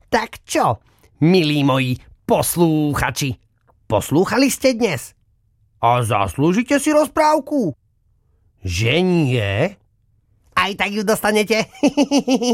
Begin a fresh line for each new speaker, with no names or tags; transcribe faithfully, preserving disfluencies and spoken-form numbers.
Tak čo, milí moji poslúchači, poslúchali ste dnes? A zaslúžite si rozprávku? Že nie? Aj tak ju dostanete.